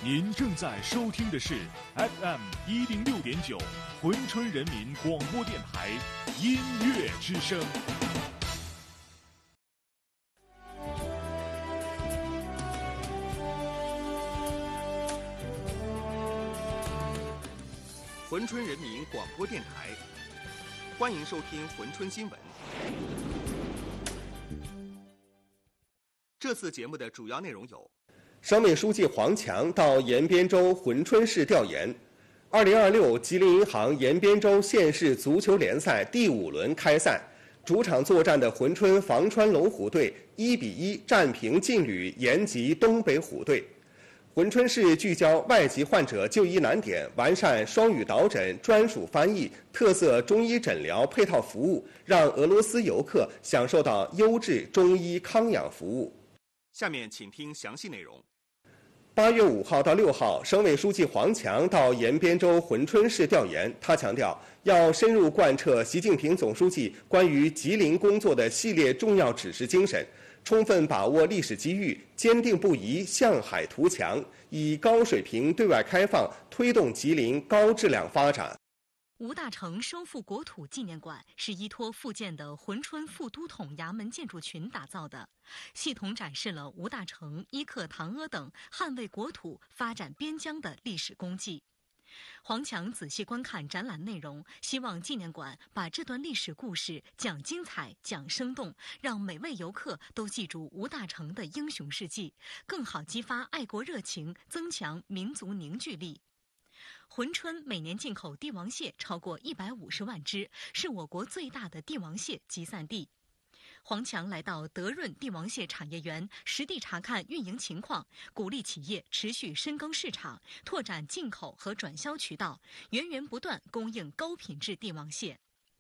您正在收听的是 FM106.9珲春人民广播电台音乐之声。 珲春人民广播电台，欢迎收听珲春新闻。这次节目的主要内容有： 省委书记黄强到延边州珲春市调研；2026吉林银行延边州县市足球联赛第5轮开赛，主场作战的珲春防川龙虎队1-1战平劲旅延吉东北虎队。珲春市聚焦外籍患者就医难点，完善双语导诊、专属翻译、特色中医诊疗配套服务，让俄罗斯游客享受到优质中医康养服务。 下面请听详细内容。 8月5号到6号，省委书记黄强到延边州珲春市调研。他强调，要深入贯彻习近平总书记关于吉林工作的系列重要指示精神，充分把握历史机遇，坚定不移向海图强，以高水平对外开放推动吉林高质量发展。 吴大成收复国土纪念馆是依托复建的珲春副都统衙门建筑群打造的，系统展示了吴大成依克唐阿等捍卫国土、发展边疆的历史功绩。黄强仔细观看展览内容，希望纪念馆把这段历史故事讲精彩、讲生动，让每位游客都记住吴大成的英雄事迹，更好激发爱国热情，增强民族凝聚力。珲春每年进口帝王蟹超过150万只，是我国最大的帝王蟹集散地。黄强来到德润帝王蟹产业园，实地查看运营情况，鼓励企业持续深耕市场，拓展进口和转销渠道，源源不断供应高品质帝王蟹。